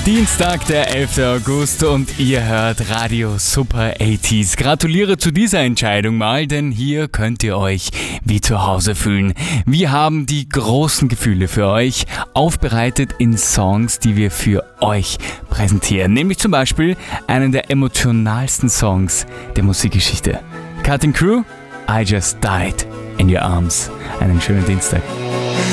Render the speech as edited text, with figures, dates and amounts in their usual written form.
Dienstag, der 11. August und ihr hört Radio Super 80s. Gratuliere zu dieser Entscheidung mal, denn hier könnt ihr euch wie zu Hause fühlen. Wir haben die großen Gefühle für euch aufbereitet in Songs, die wir für euch präsentieren. Nämlich zum Beispiel einen der emotionalsten Songs der Musikgeschichte. Cutting Crew, I Just Died in Your Arms. Einen schönen Dienstag.